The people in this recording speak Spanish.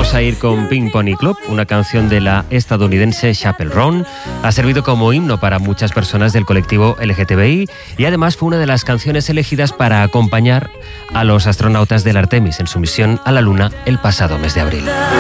vamos a ir con Pink Pony Club, una canción de la estadounidense Chappell Roan. Ha servido como himno para muchas personas del colectivo LGTBI y además fue una de las canciones elegidas para acompañar a los astronautas del Artemis en su misión a la Luna el pasado mes de abril.